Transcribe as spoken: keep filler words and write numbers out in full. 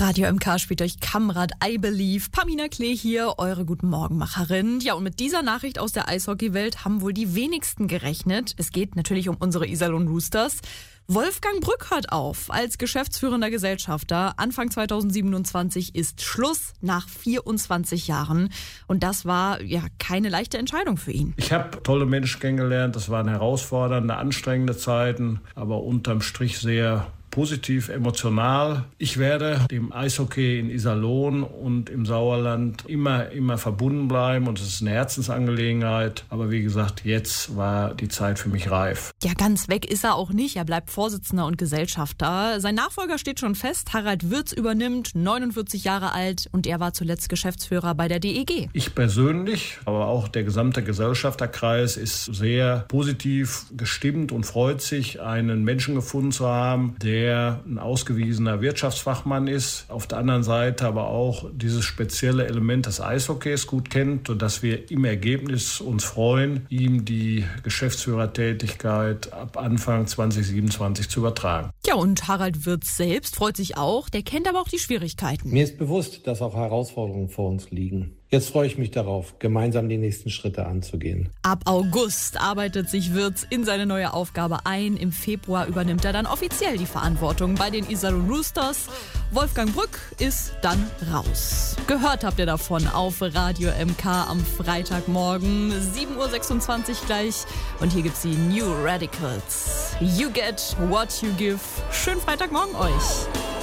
Radio M K spielt euch Kamrad I Believe. Pamina Klee hier, eure Guten Morgen-Macherin. Ja, und mit dieser Nachricht aus der Eishockeywelt haben wohl die wenigsten gerechnet. Es geht natürlich um unsere Iserlohn Roosters. Wolfgang Brück hört auf als geschäftsführender Gesellschafter. Anfang zweitausendsiebenundzwanzig ist Schluss nach vierundzwanzig Jahren. Und das war ja keine leichte Entscheidung für ihn. Ich habe tolle Menschen kennengelernt. Das waren herausfordernde, anstrengende Zeiten, aber unterm Strich sehr positiv, emotional. Ich werde dem Eishockey in Iserlohn und im Sauerland immer, immer verbunden bleiben und es ist eine Herzensangelegenheit. Aber wie gesagt, jetzt war die Zeit für mich reif. Ja, ganz weg ist er auch nicht. Er bleibt Vorsitzender und Gesellschafter. Sein Nachfolger steht schon fest. Harald Wirz übernimmt, neunundvierzig Jahre alt, und er war zuletzt Geschäftsführer bei der D E G. Ich persönlich, aber auch der gesamte Gesellschafterkreis ist sehr positiv gestimmt und freut sich, einen Menschen gefunden zu haben, der der ein ausgewiesener Wirtschaftsfachmann ist, auf der anderen Seite aber auch dieses spezielle Element des Eishockeys gut kennt, sodass wir im Ergebnis uns freuen, ihm die Geschäftsführertätigkeit ab Anfang zweitausendsiebenundzwanzig zu übertragen. Ja, und Harald Wirz selbst freut sich auch, der kennt aber auch die Schwierigkeiten. Mir ist bewusst, dass auch Herausforderungen vor uns liegen. Jetzt freue ich mich darauf, gemeinsam die nächsten Schritte anzugehen. Ab August arbeitet sich Wirz in seine neue Aufgabe ein. Im Februar übernimmt er dann offiziell die Verantwortung bei den Iserlohn Roosters. Wolfgang Brück ist dann raus. Gehört habt ihr davon auf Radio M K am Freitagmorgen, sieben Uhr sechsundzwanzig gleich. Und hier gibt's die New Radicals. You get what you give. Schönen Freitagmorgen euch.